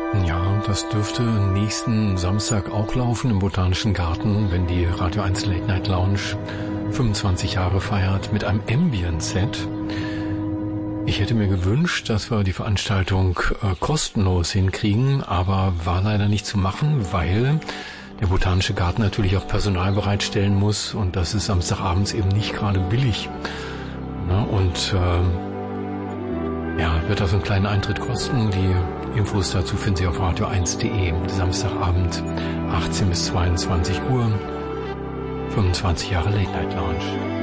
Ja, das dürfte nächsten Samstag auch laufen im Botanischen Garten, wenn die Radio 1 Late Night Lounge 25 Jahre feiert mit einem Ambient-Set. Ich hätte mir gewünscht, dass wir die Veranstaltung kostenlos hinkriegen, aber war leider nicht zu machen, weil der Botanische Garten natürlich auch Personal bereitstellen muss und das ist Samstagabends eben nicht gerade billig. Na, und wird also einen kleinen Eintritt kosten. Die Infos dazu finden Sie auf radio1.de. Samstagabend 18 bis 22 Uhr, 25 Jahre Late Night Lounge.